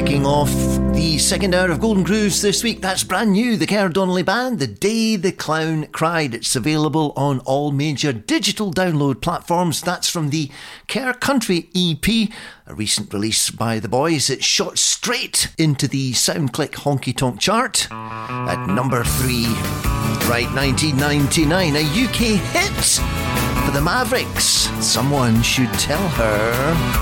Kicking off the second hour of Golden Grooves this week, that's brand new, the Kerr Donnelly Band, The Day the Clown Cried. It's available on all major digital download platforms. That's from the Kerr Country EP, a recent release by the boys. It shot straight into the SoundClick Honky Tonk chart at number 3. Right, 1999, a UK hit for the Mavericks. Someone should tell her.